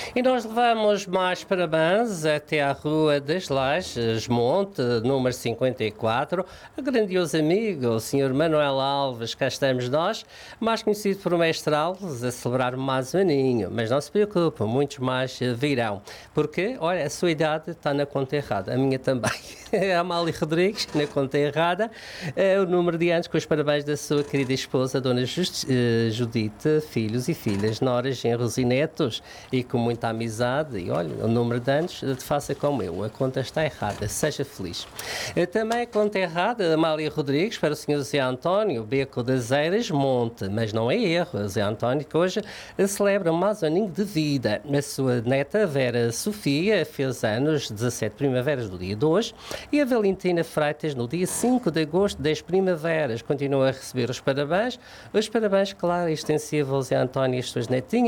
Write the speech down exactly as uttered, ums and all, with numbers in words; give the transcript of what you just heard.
E nós levamos mais parabéns até à Rua das Lajes, Monte, número cinquenta e quatro, a grandioso amigo, o senhor Manuel Alves. Cá estamos nós, mais conhecido por Mestre Alves, a celebrar mais um aninho. Mas não se preocupe, muitos mais virão. Porque, olha, a sua idade está na conta errada, a minha também. A Amália Rodrigues, na conta errada, é o número de anos com os parabéns da sua querida esposa, Dona Just, uh, Judite, filhos e filhas, noras, genros e netos, e com muita amizade. E olha, o número de anos, de faça como eu, a conta está errada, seja feliz. Uh, também a conta errada, Amália Rodrigues, para o senhor Zé António, Beco das Eiras, Monte, mas não é erro, Zé António, que hoje celebra mais um aninho de vida. A sua neta, Vera Sofia, fez anos, dezassete primaveras do dia de hoje, e a Valentina Freitas, no dia cinco de agosto, das primaveras, continua a receber os parabéns. Os parabéns, claro, extensivos a António e as suas netinhas.